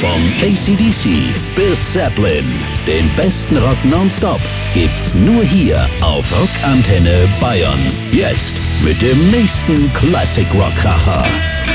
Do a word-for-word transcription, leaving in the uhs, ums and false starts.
Vom A C D C bis Zeppelin, den besten Rock nonstop gibt's nur hier auf Rockantenne Bayern. Jetzt mit dem nächsten Classic Rock Kracher.